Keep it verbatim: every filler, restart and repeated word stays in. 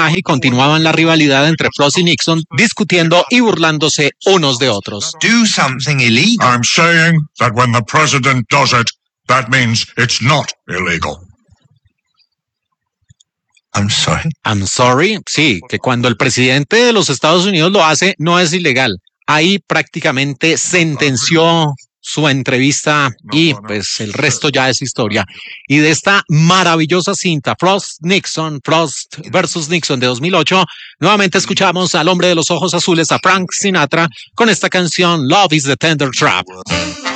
personaje y continuaban la rivalidad entre Frost y Nixon, discutiendo y burlándose unos de otros. Do something illegal. I'm saying that when the president does it, that means it's not illegal. I'm sorry. I'm sorry, sí, que cuando el presidente de los Estados Unidos lo hace, no es ilegal. Ahí prácticamente sentenció su entrevista y pues el resto ya es historia. Y de esta maravillosa cinta, Frost Nixon, Frost versus Nixon de dos mil ocho, nuevamente escuchamos al hombre de los ojos azules, a Frank Sinatra, con esta canción Love is the Tender Trap.